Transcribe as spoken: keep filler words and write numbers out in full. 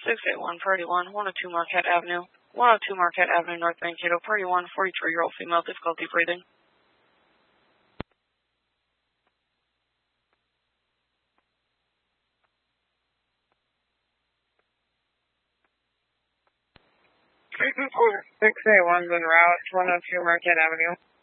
six eight one, Priority one, one oh two Marquette Avenue. one oh two Marquette Avenue, North Mankato, Priority one, forty-three-year-old female, difficulty breathing. six eight one's en route, one oh two Marquette Avenue.